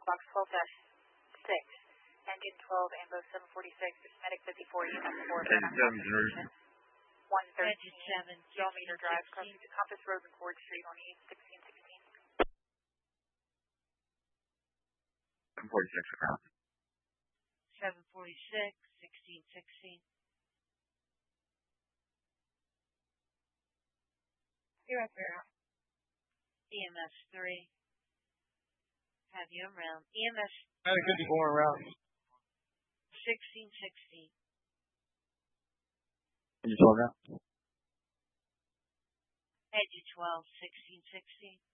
clock 12-6. Engine 12, AMBO 746, Medic 54, unit 4, 113 kilometer drive, crossing to Compass Road and Ford Street on E1616. 746 across. 746, 1616. You're up there. EMS 3. Have you en route. EMS Medic 54 en route. 1616. Can you slow down? Edge 12, 1616.